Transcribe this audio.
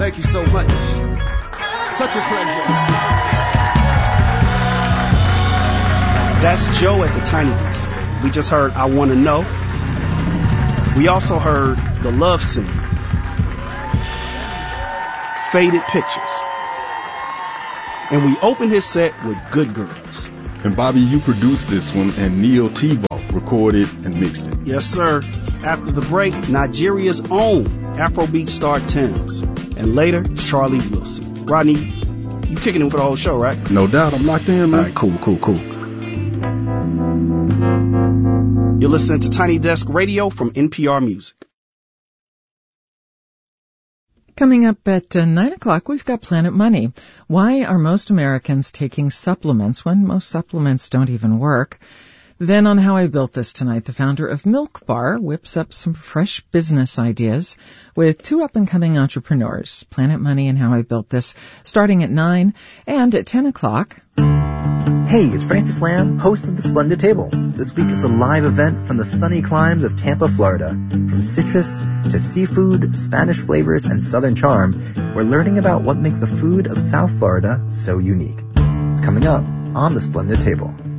Thank you so much. Such a pleasure. That's Joe at the Tiny Desk. We just heard I Wanna Know. We also heard The Love Scene, Faded Pictures. And we opened his set with Good Girls. And Bobby, you produced this one, and Neil Tebow recorded and mixed it. Yes, sir. After the break, Nigeria's own Afrobeat star Thames. And later, Charlie Wilson. Rodney, you kicking in for the whole show, right? No doubt. I'm locked in, man. All right, cool. You're listening to Tiny Desk Radio from NPR Music. Coming up at 9 o'clock, we've got Planet Money. Why are most Americans taking supplements when most supplements don't even work? Then on How I Built This tonight, the founder of Milk Bar whips up some fresh business ideas with two up-and-coming entrepreneurs. Planet Money and How I Built This starting at 9 and at 10 o'clock. Hey, it's Francis Lamb, host of The Splendid Table. This week it's a live event from the sunny climes of Tampa, Florida. From citrus to seafood, Spanish flavors, and Southern charm, we're learning about what makes the food of South Florida so unique. It's coming up on The Splendid Table.